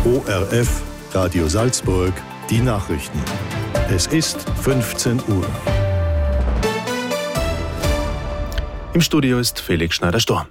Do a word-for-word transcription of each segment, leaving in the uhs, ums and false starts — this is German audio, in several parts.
O R F, Radio Salzburg, die Nachrichten. Es ist fünfzehn Uhr. Im Studio ist Felix Schneider-Storm.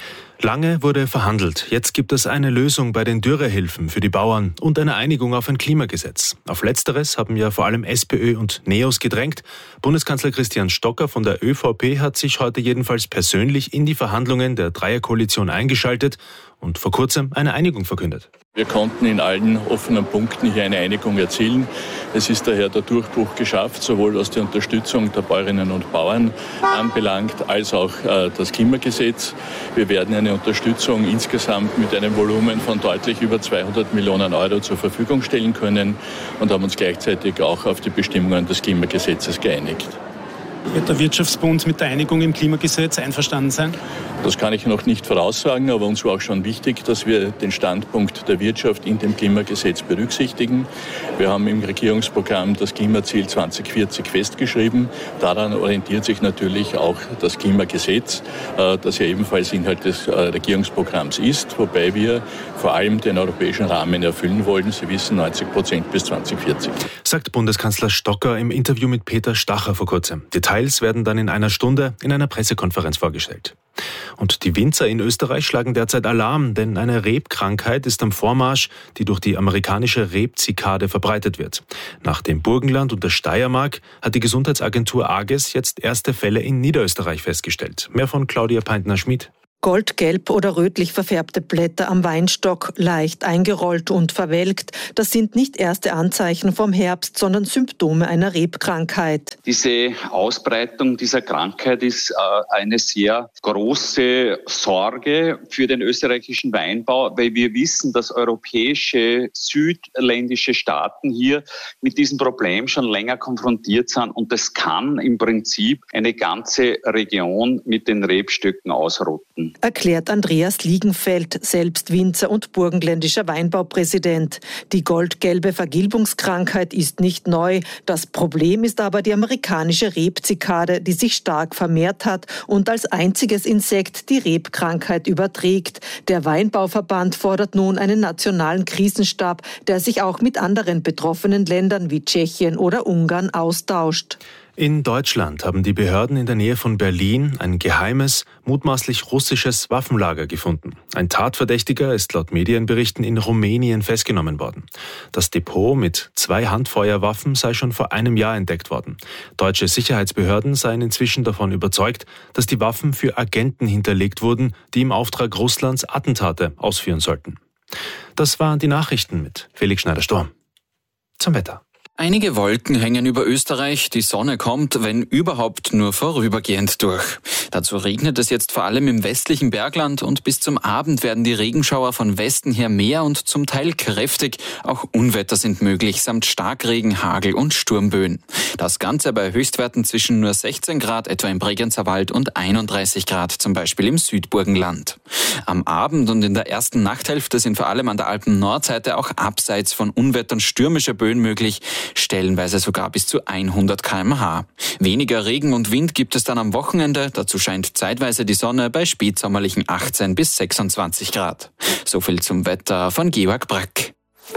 Lange wurde verhandelt. Jetzt gibt es eine Lösung bei den Dürrehilfen für die Bauern und eine Einigung auf ein Klimagesetz. Auf Letzteres haben ja vor allem SPÖ und NEOS gedrängt. Bundeskanzler Christian Stocker von der ÖVP hat sich heute jedenfalls persönlich in die Verhandlungen der Dreierkoalition eingeschaltet und vor kurzem eine Einigung verkündet. Wir konnten in allen offenen Punkten hier eine Einigung erzielen. Es ist daher der Durchbruch geschafft, sowohl was die Unterstützung der Bäuerinnen und Bauern anbelangt, als auch äh, das Klimagesetz. Wir werden eine Unterstützung insgesamt mit einem Volumen von deutlich über zweihundert Millionen Euro zur Verfügung stellen können und haben uns gleichzeitig auch auf die Bestimmungen des Klimagesetzes geeinigt. Wird der Wirtschaftsbund mit der Einigung im Klimagesetz einverstanden sein? Das kann ich noch nicht voraussagen, aber uns war auch schon wichtig, dass wir den Standpunkt der Wirtschaft in dem Klimagesetz berücksichtigen. Wir haben im Regierungsprogramm das Klimaziel zwanzig vierzig festgeschrieben. Daran orientiert sich natürlich auch das Klimagesetz, das ja ebenfalls Inhalt des Regierungsprogramms ist, wobei wir vor allem den europäischen Rahmen erfüllen wollen. Sie wissen, neunzig Prozent bis zwanzig vierzig. Sagt Bundeskanzler Stocker im Interview mit Peter Stacher vor kurzem. Details werden dann in einer Stunde in einer Pressekonferenz vorgestellt. Und die Winzer in Österreich schlagen derzeit Alarm, denn eine Rebkrankheit ist am Vormarsch, die durch die amerikanische Rebzikade verbreitet wird. Nach dem Burgenland und der Steiermark hat die Gesundheitsagentur AGES jetzt erste Fälle in Niederösterreich festgestellt. Mehr von Claudia Peintner-Schmid. Goldgelb oder rötlich verfärbte Blätter am Weinstock, leicht eingerollt und verwelkt. Das sind nicht erste Anzeichen vom Herbst, sondern Symptome einer Rebkrankheit. Diese Ausbreitung dieser Krankheit ist äh, eine sehr große Sorge für den österreichischen Weinbau, weil wir wissen, dass europäische, südländische Staaten hier mit diesem Problem schon länger konfrontiert sind und das kann im Prinzip eine ganze Region mit den Rebstöcken ausrotten. Erklärt Andreas Liegenfeld, selbst Winzer und burgenländischer Weinbaupräsident. Die goldgelbe Vergilbungskrankheit ist nicht neu. Das Problem ist aber die amerikanische Rebzikade, die sich stark vermehrt hat und als einziges Insekt die Rebkrankheit überträgt. Der Weinbauverband fordert nun einen nationalen Krisenstab, der sich auch mit anderen betroffenen Ländern wie Tschechien oder Ungarn austauscht. In Deutschland haben die Behörden in der Nähe von Berlin ein geheimes, mutmaßlich russisches Waffenlager gefunden. Ein Tatverdächtiger ist laut Medienberichten in Rumänien festgenommen worden. Das Depot mit zwei Handfeuerwaffen sei schon vor einem Jahr entdeckt worden. Deutsche Sicherheitsbehörden seien inzwischen davon überzeugt, dass die Waffen für Agenten hinterlegt wurden, die im Auftrag Russlands Attentate ausführen sollten. Das waren die Nachrichten mit Felix Schneider-Storm. Zum Wetter. Einige Wolken hängen über Österreich, die Sonne kommt, wenn überhaupt, nur vorübergehend durch. Dazu regnet es jetzt vor allem im westlichen Bergland und bis zum Abend werden die Regenschauer von Westen her mehr und zum Teil kräftig. Auch Unwetter sind möglich, samt Starkregen, Hagel und Sturmböen. Das Ganze bei Höchstwerten zwischen nur sechzehn Grad etwa im Bregenzerwald Wald und einunddreißig Grad zum Beispiel im Südburgenland. Am Abend und in der ersten Nachthälfte sind vor allem an der Alpen-Nordseite auch abseits von Unwettern stürmische Böen möglich, stellenweise sogar bis zu hundert Kilometer pro Stunde. Weniger Regen und Wind gibt es dann am Wochenende. Dazu scheint zeitweise die Sonne bei spätsommerlichen achtzehn bis sechsundzwanzig Grad. So viel zum Wetter von Georg Brack.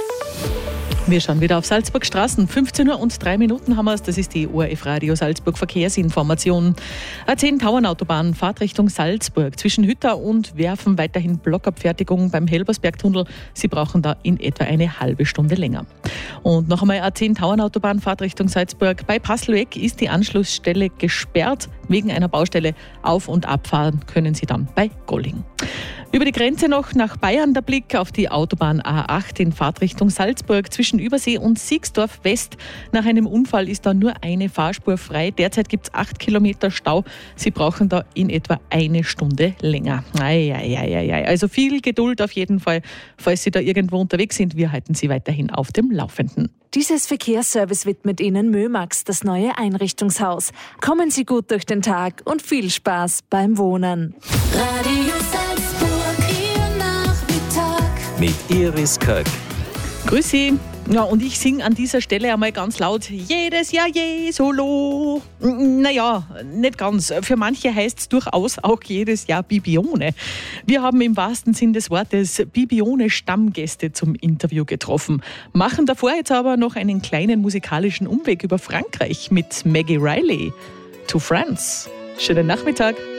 Wir schauen wieder auf Salzburg Straßen. fünfzehn Uhr und drei Minuten haben wir es. Das ist die O R F Radio Salzburg Verkehrsinformation. A zehn Tauernautobahn, Fahrtrichtung Salzburg. Zwischen Hütter und Werfen weiterhin Blockabfertigung beim Helbersbergtunnel. Sie brauchen da in etwa eine halbe Stunde länger. Und noch einmal A zehn Tauernautobahn, Fahrtrichtung Salzburg. Bei Paslueck ist die Anschlussstelle gesperrt. Wegen einer Baustelle auf- und abfahren können Sie dann bei Golling. Über die Grenze noch nach Bayern der Blick auf die Autobahn A acht in Fahrtrichtung Salzburg zwischen Übersee und Siegsdorf West. Nach einem Unfall ist da nur eine Fahrspur frei. Derzeit gibt es acht Kilometer Stau. Sie brauchen da in etwa eine Stunde länger. Ei, ei, ei, ei, ei. Also viel Geduld auf jeden Fall, falls Sie da irgendwo unterwegs sind. Wir halten Sie weiterhin auf dem Laufenden. Dieses Verkehrsservice widmet Ihnen Mömax, das neue Einrichtungshaus. Kommen Sie gut durch den Tag und viel Spaß beim Wohnen. Radio Salzburg, Ihr Nachmittag. Mit Iris Köck. Grüß Sie. Ja, und ich singe an dieser Stelle einmal ganz laut: Jedes Jahr je solo. Naja, nicht ganz. Für manche heißt es durchaus auch jedes Jahr Bibione. Wir haben im wahrsten Sinn des Wortes Bibione-Stammgäste zum Interview getroffen. Machen davor jetzt aber noch einen kleinen musikalischen Umweg über Frankreich mit Maggie Riley. To France. Schönen Nachmittag.